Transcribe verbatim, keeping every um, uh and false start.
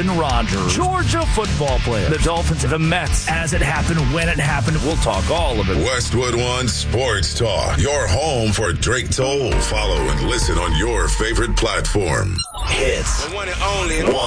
Aaron Rodgers, Georgia football player, the Dolphins, the Mets, as it happened, when it happened. We'll talk all of it. Westwood One Sports Talk, your home for Drake Toll. Follow and listen on your favorite platform. Hits. The one and only.